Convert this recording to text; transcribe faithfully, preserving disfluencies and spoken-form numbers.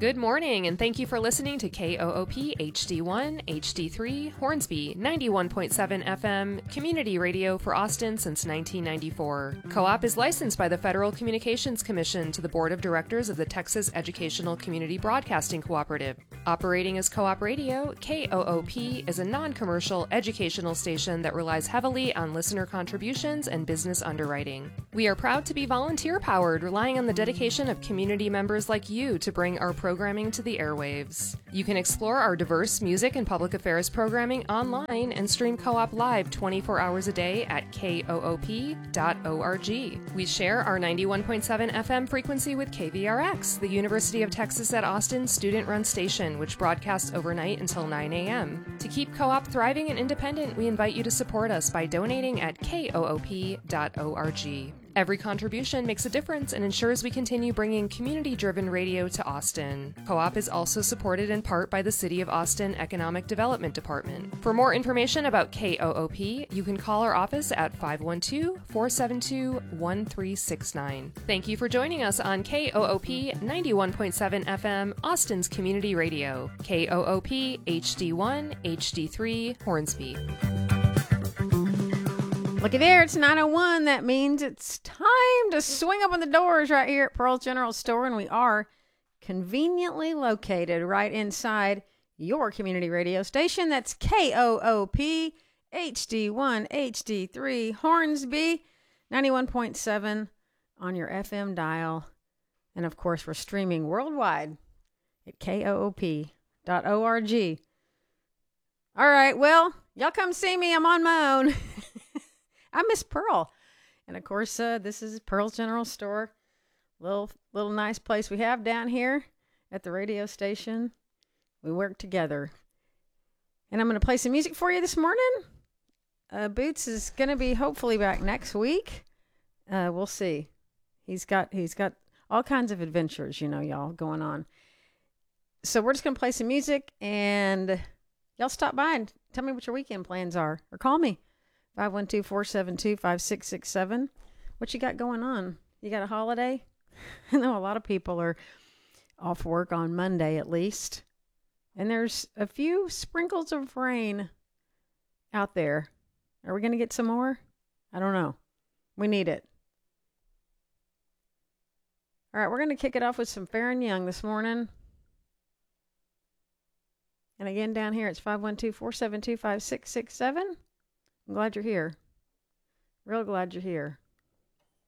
Good morning, and thank you for listening to K O O P H D one, H D three, Hornsby, ninety-one point seven F M, community radio for Austin since nineteen ninety-four. Co-op is licensed by the Federal Communications Commission to the Board of Directors of the Texas Educational Community Broadcasting Cooperative. Operating as Co-op Radio, K O O P is a non-commercial educational station that relies heavily on listener contributions and business underwriting. We are proud to be volunteer-powered, relying on the dedication of community members like you to bring our programming to the airwaves. You can explore our diverse music and public affairs programming online and stream Co-op live twenty-four hours a day at K O O P dot org. We share our ninety-one point seven F M frequency with K V R X, the University of Texas at Austin student-run station, which broadcasts overnight until nine a.m. To keep Co-op thriving and independent, we invite you to support us by donating at K O O P dot org. Every contribution makes a difference and ensures we continue bringing community-driven radio to Austin. Co-op is also supported in part by the City of Austin Economic Development Department. For more information about K O O P, you can call our office at five one two, four seven two, one three six nine. Thank you for joining us on K O O P ninety-one point seven F M, Austin's Community Radio. K O O P H D one, H D three, Hornsby. Looky there, it's nine oh one. That means it's time to swing open the doors right here at Pearl General Store, and we are conveniently located right inside your community radio station. That's K O O P H D one, H D three, Hornsby, ninety-one point seven on your F M dial. And of course, we're streaming worldwide at K O O P dot org. All right, well, y'all come see me. I'm on my own. I miss Pearl. And of course, uh, this is Pearl's General Store. Little, little nice place we have down here at the radio station. We work together. And I'm going to play some music for you this morning. Uh, Boots is going to be hopefully back next week. Uh, we'll see. He's got, he's got all kinds of adventures, you know, y'all, going on. So we're just going to play some music, and y'all stop by and tell me what your weekend plans are, or call me. five one two, four seven two, five six six seven. What you got going on? You got a holiday? I know a lot of people are off work on Monday at least. And there's a few sprinkles of rain out there. Are we going to get some more? I don't know. We need it. All right, we're going to kick it off with some Farron Young this morning. And again, down here, it's five one two, four seven two, five six six seven. I'm glad you're here. Real glad you're here.